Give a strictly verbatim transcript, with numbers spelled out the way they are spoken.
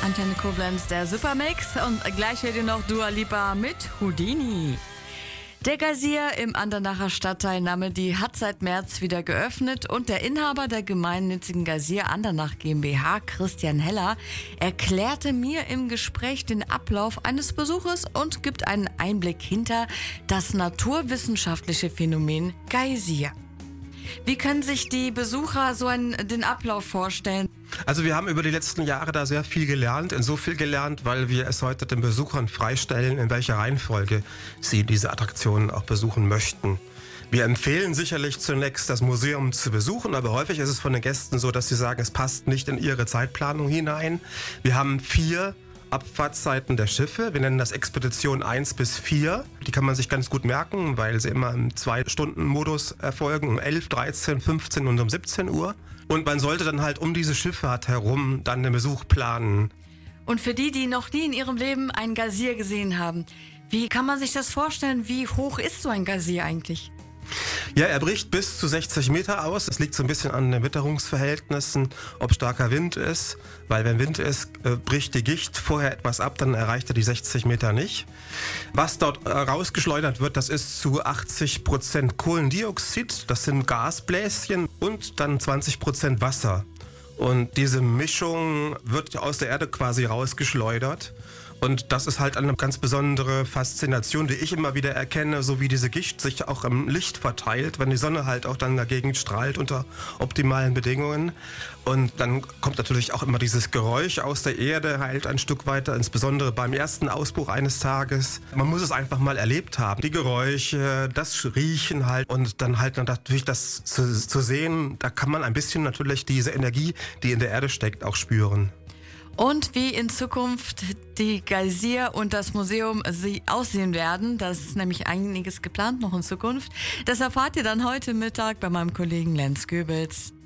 Antenne Koblenz, der Supermix, und gleich hört ihr noch Dua Lipa mit Houdini. Der Geysir im Andernacher Stadtteil Namedy hat seit März wieder geöffnet und der Inhaber der gemeinnützigen Geysir Andernach GmbH, Christian Heller, erklärte mir im Gespräch den Ablauf eines Besuches und gibt einen Einblick hinter das naturwissenschaftliche Phänomen Geysir. Wie können sich die Besucher so einen, den Ablauf vorstellen? Also wir haben über die letzten Jahre da sehr viel gelernt, in so viel gelernt, weil wir es heute den Besuchern freistellen, in welcher Reihenfolge sie diese Attraktionen auch besuchen möchten. Wir empfehlen sicherlich zunächst, das Museum zu besuchen, aber häufig ist es von den Gästen so, dass sie sagen, es passt nicht in ihre Zeitplanung hinein. Wir haben vier Abfahrtszeiten der Schiffe. Wir nennen das Expedition eins bis vier. Die kann man sich ganz gut merken, weil sie immer im Zwei-Stunden-Modus erfolgen, um elf, dreizehn, fünfzehn und um siebzehn Uhr. Und man sollte dann halt um diese Schifffahrt herum dann den Besuch planen. Und für die, die noch nie in ihrem Leben einen Geysir gesehen haben, wie kann man sich das vorstellen? Wie hoch ist so ein Geysir eigentlich? Ja, er bricht bis zu sechzig Meter aus. Es liegt so ein bisschen an den Witterungsverhältnissen, ob starker Wind ist. Weil wenn Wind ist, äh, bricht die Gicht vorher etwas ab, dann erreicht er die sechzig Meter nicht. Was dort äh, rausgeschleudert wird, das ist zu achtzig Prozent Kohlendioxid, das sind Gasbläschen, und dann zwanzig Prozent Wasser. Und diese Mischung wird aus der Erde quasi rausgeschleudert. Und das ist halt eine ganz besondere Faszination, die ich immer wieder erkenne, so wie diese Gicht sich auch im Licht verteilt, wenn die Sonne halt auch dann dagegen strahlt unter optimalen Bedingungen. Und dann kommt natürlich auch immer dieses Geräusch aus der Erde halt ein Stück weiter, insbesondere beim ersten Ausbruch eines Tages. Man muss es einfach mal erlebt haben. Die Geräusche, das Riechen halt, und dann halt natürlich das zu, zu sehen, da kann man ein bisschen natürlich diese Energie, die in der Erde steckt, auch spüren. Und wie in Zukunft die Geysir und das Museum sie aussehen werden, das ist nämlich einiges geplant noch in Zukunft. Das erfahrt ihr dann heute Mittag bei meinem Kollegen Lenz Goebels.